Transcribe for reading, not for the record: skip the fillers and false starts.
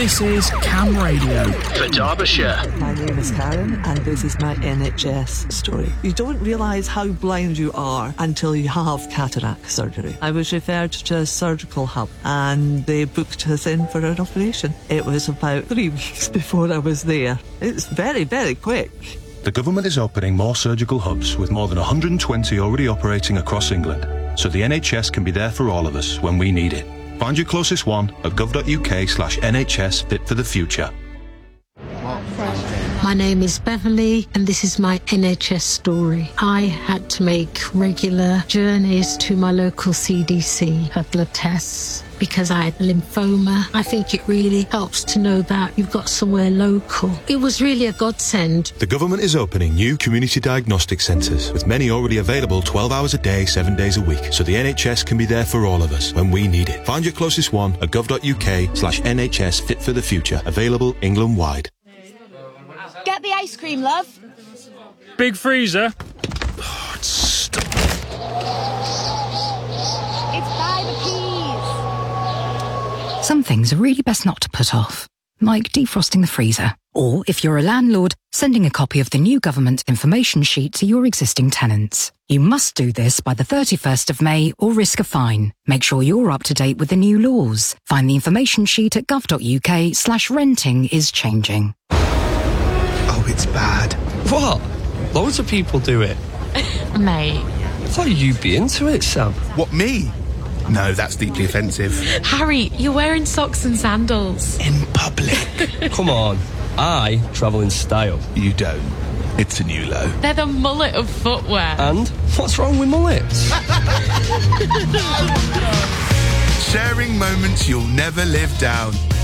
This is Cam Radio for Derbyshire. My name is Karen and this is my NHS story. You don't realise how blind you are until you have cataract surgery. I was referred to a surgical hub and they booked us in for an operation. It was about 3 weeks before I was there. It's very, very quick. The government is opening more surgical hubs with more than 120 already operating across England, so the NHS can be there for all of us when we need it. Find your closest one at gov.uk/NHS Fit for the Future. My name is Beverly and this is my NHS story. I had to make regular journeys to my local CDC for blood tests because I had lymphoma. I think it really helps to know that you've got somewhere local. It was really a godsend. The government is opening new community diagnostic centres, with many already available 12 hours a day, 7 days a week, so the NHS can be there for all of us when we need it. Find your closest one at gov.uk/NHS Fit for the Future, available England-wide. Get the ice cream, love. Big freezer. It's by the peas. Some things are really best not to put off, like defrosting the freezer. Or, if you're a landlord, sending a copy of the new government information sheet to your existing tenants. You must do this by the 31st of May or risk a fine. Make sure you're up to date with the new laws. Find the information sheet at gov.uk/renting is changing. Oh, it's bad. What? Loads of people do it. Mate. I thought you'd be into it, Sam. What, me? No, that's deeply offensive. Harry, you're wearing socks and sandals. In public. Come on. I travel in style. You don't. It's a new low. They're the mullet of footwear. And what's wrong with mullets? Sharing moments you'll never live down.